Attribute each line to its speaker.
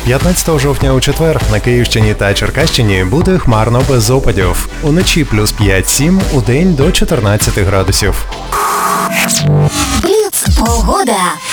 Speaker 1: 15 жовтня у четвер на Київщині та Черкащині буде хмарно без опадів. Уночі плюс 5-7, удень до 14 градусів.
Speaker 2: Бліц погода.